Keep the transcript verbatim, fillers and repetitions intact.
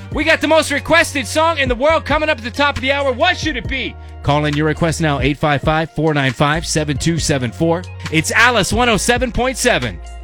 We got the most requested song in the world coming up at the top of the hour. What should it be? Call in your request now, eight five five, four nine five, seven two seven four. It's Alice one oh seven point seven.